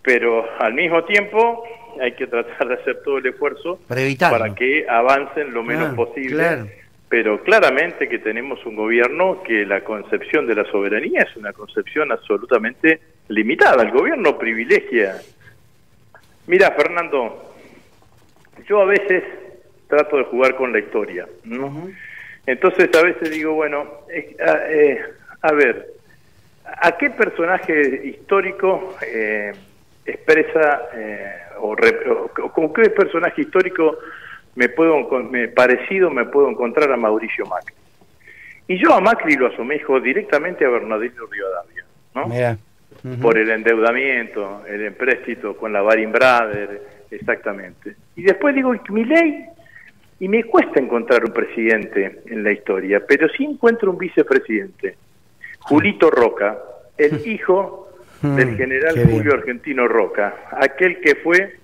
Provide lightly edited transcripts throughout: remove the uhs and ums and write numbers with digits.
pero al mismo tiempo hay que tratar de hacer todo el esfuerzo para que avancen lo menos posible. Claro. Pero claramente que tenemos un gobierno que la concepción de la soberanía es una concepción absolutamente limitada. El gobierno privilegia. Mira, Fernando, yo a veces trato de jugar con la historia, ¿no? Uh-huh. Entonces a veces digo, bueno, a ver, ¿a qué personaje histórico expresa o con qué personaje histórico me puedo encontrar a Mauricio Macri? Y yo a Macri lo asemejo directamente a Bernardino Rivadavia, ¿no? Mira. Uh-huh. Por el endeudamiento, el empréstito con la Baring Brothers, exactamente. Y después digo, Milei, y me cuesta encontrar un presidente en la historia, pero sí encuentro un vicepresidente, Julito Roca, el hijo del general Julio Argentino Roca, aquel que fue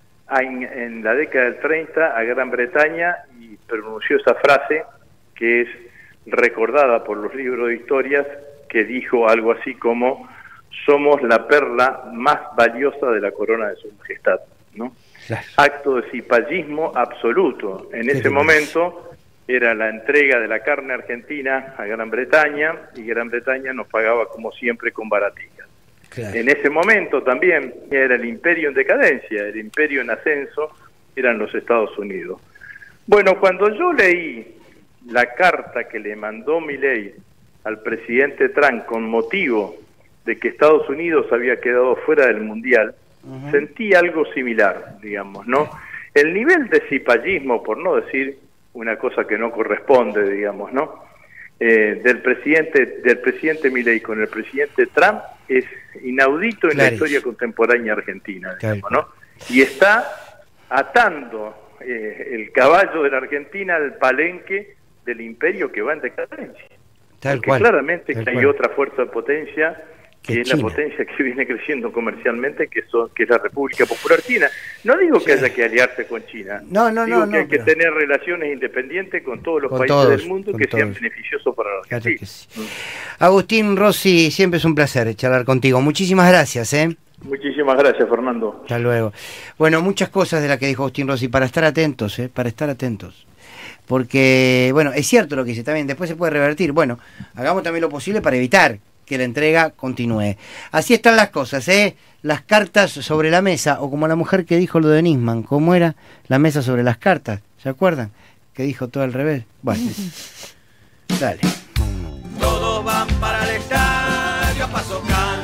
en la década del 30 a Gran Bretaña y pronunció esa frase que es recordada por los libros de historias, que dijo algo así como: somos la perla más valiosa de la corona de su majestad, ¿no? Claro. Acto de cipallismo absoluto. En ese momento era la entrega de la carne argentina a Gran Bretaña, y Gran Bretaña nos pagaba como siempre con baraticas. Claro. En ese momento también era el imperio en decadencia, el imperio en ascenso eran los Estados Unidos. Bueno, cuando yo leí la carta que le mandó Milei al presidente Trump con motivo de que Estados Unidos había quedado fuera del Mundial, uh-huh, sentí algo similar, digamos, ¿no? El nivel de cipallismo, por no decir una cosa que no corresponde, digamos, ¿no? Del presidente Milei con el presidente Trump es inaudito en la historia contemporánea argentina, digamos, ¿no? Y está atando el caballo de la Argentina al palenque del imperio que va en decadencia. Porque claramente que hay otra fuerza de potencia, que es la potencia que viene creciendo comercialmente, que es la República Popular China. No digo que haya que aliarse con China, digo que hay que tener relaciones independientes con todos los países del mundo que sean beneficiosos para la Argentina. Agustín Rossi, siempre es un placer charlar contigo. Muchísimas gracias. Muchísimas gracias, Fernando. Hasta luego. Bueno, muchas cosas de las que dijo Agustín Rossi, para estar atentos, para estar atentos. Porque, bueno, es cierto lo que dice, también después se puede revertir. Bueno, hagamos también lo posible para evitar que la entrega continúe. Así están las cosas, las cartas sobre la mesa, o como la mujer que dijo lo de Nisman, ¿cómo era? La mesa sobre las cartas, ¿se acuerdan? Que dijo todo al revés. Bueno, dale. Todos van para el estadio, paso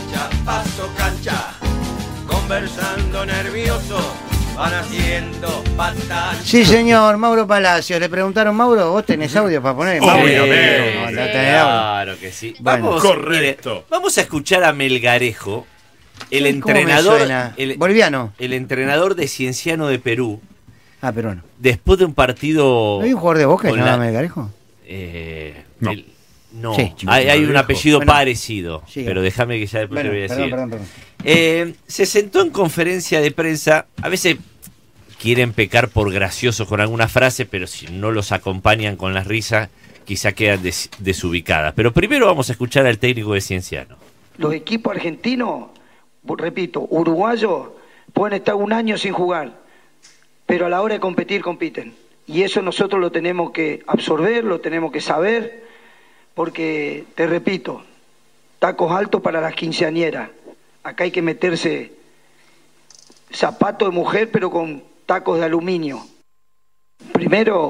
cancha, conversando nerviosos, van haciendo pantalla. Sí, señor, Mauro Palacios. Le preguntaron, Mauro, ¿vos tenés audio para poner? Obviamente. Claro que sí. Bueno, correcto. Vamos a escuchar a Melgarejo, el entrenador, boliviano, el entrenador de Cienciano de Perú. Ah, peruano. Después de un partido. ¿No hay un jugador de Boca que se llama Melgarejo? No. No, sí, hay un apellido parecido, pero déjame que ya después te voy a decir. Perdón. Se sentó en conferencia de prensa, a veces quieren pecar por graciosos con alguna frase, pero si no los acompañan con las risas, quizá quedan desubicadas. Pero primero vamos a escuchar al técnico de Cienciano. Los equipos argentinos, repito, uruguayos, pueden estar un año sin jugar, pero a la hora de competir, compiten. Y eso nosotros lo tenemos que absorber, lo tenemos que saber, porque, te repito, tacos altos para las quinceañeras. Acá hay que meterse zapato de mujer, pero con tacos de aluminio. Primero,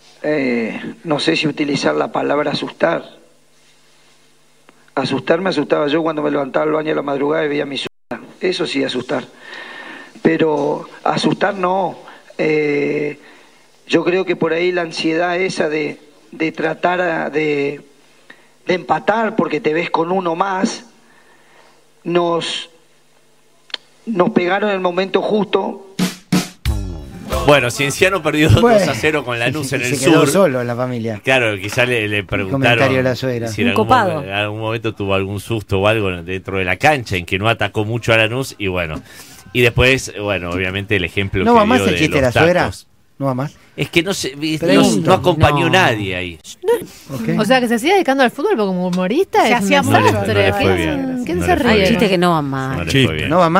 no sé si utilizar la palabra asustar. Asustar me asustaba yo cuando me levantaba al baño a la madrugada y veía mi suegra. Eso sí, asustar. Pero asustar no. Yo creo que por ahí la ansiedad esa de tratar de empatar porque te ves con uno más, nos pegaron en el momento justo. Bueno, Cienciano perdió 2-0 con Lanús en el se quedó sur. solo en la familia. Claro, quizá le preguntaron comentario de la suegra. si en algún momento tuvo algún susto o algo dentro de la cancha en que no atacó mucho a Lanús, y bueno. Y después, bueno, obviamente el ejemplo ¿no que va más dio el de chiste de la los suegra? tacos. ¿No va más? Es que no acompañó nadie ahí. Okay. O sea, que se sigue dedicando al fútbol como humorista. Se hacía un desastre. No le fue bien. ¿Quién se ríe? Chiste que no va mal. No le fue bien. No va más.